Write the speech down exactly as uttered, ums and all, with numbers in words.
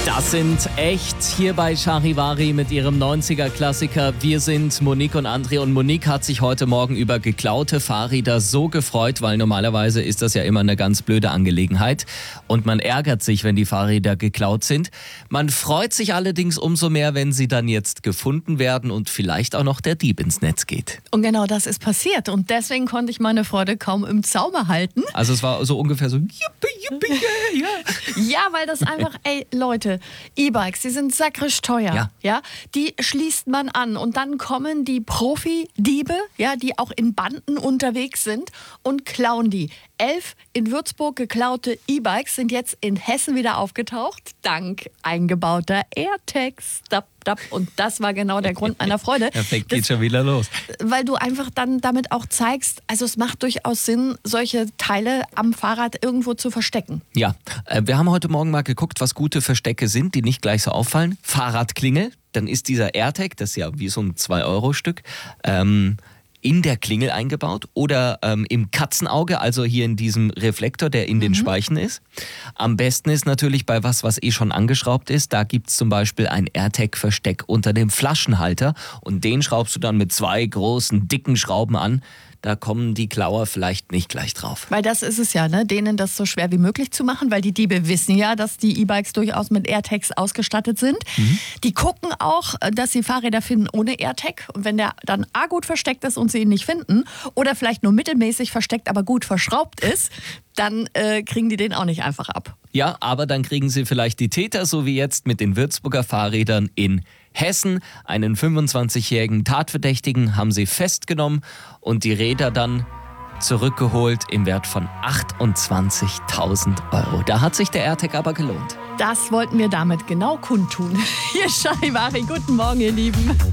Das sind echt hier bei Charivari mit ihrem neunziger-Klassiker. Wir sind Monique und André und Monique hat sich heute Morgen über geklaute Fahrräder so gefreut, weil normalerweise ist das ja immer eine ganz blöde Angelegenheit und man ärgert sich, wenn die Fahrräder geklaut sind. Man freut sich allerdings umso mehr, wenn sie dann jetzt gefunden werden und vielleicht auch noch der Dieb ins Netz geht. Und genau das ist passiert und deswegen konnte ich meine Freude kaum im Zaume halten. Also es war so ungefähr so, yippie, yippie, yeah, yeah. Ja, weil das einfach, ey Leute, E-Bikes, die sind sakrisch teuer, ja. ja, die schließt man an und dann kommen die Profi-Diebe, ja, die auch in Banden unterwegs sind und klauen die. Elf in Würzburg geklaute E-Bikes sind jetzt in Hessen wieder aufgetaucht, dank eingebauter AirTags. Und das war genau der Grund meiner Freude. Perfekt, geht das, schon wieder los. Weil du einfach dann damit auch zeigst, also es macht durchaus Sinn, solche Teile am Fahrrad irgendwo zu verstecken. Ja, äh, wir haben heute Morgen mal geguckt, was gute Verstecke sind, die nicht gleich so auffallen. Fahrradklingel, dann ist dieser AirTag, das ist ja wie so ein zwei Euro Stück, ähm, in der Klingel eingebaut oder ähm, im Katzenauge, also hier in diesem Reflektor, der in den mhm. Speichen ist. Am besten ist natürlich bei was, was eh schon angeschraubt ist. Da gibt es zum Beispiel ein AirTag-Versteck unter dem Flaschenhalter und den schraubst du dann mit zwei großen, dicken Schrauben an. Da kommen die Klauer vielleicht nicht gleich drauf. Weil das ist es ja, ne? Denen das so schwer wie möglich zu machen, weil die Diebe wissen ja, dass die E-Bikes durchaus mit AirTags ausgestattet sind. Mhm. Die gucken auch, dass sie Fahrräder finden ohne AirTag. Und wenn der dann A gut versteckt ist und sie ihn nicht finden oder vielleicht nur mittelmäßig versteckt, aber gut verschraubt ist, dann äh, kriegen die den auch nicht einfach ab. Ja, aber dann kriegen sie vielleicht die Täter, so wie jetzt mit den Würzburger Fahrrädern in Hessen. Einen fünfundzwanzigjährigen Tatverdächtigen haben sie festgenommen und die Räder dann zurückgeholt im Wert von achtundzwanzigtausend Euro. Da hat sich der AirTag aber gelohnt. Das wollten wir damit genau kundtun. Hier Charivari, guten Morgen, ihr Lieben.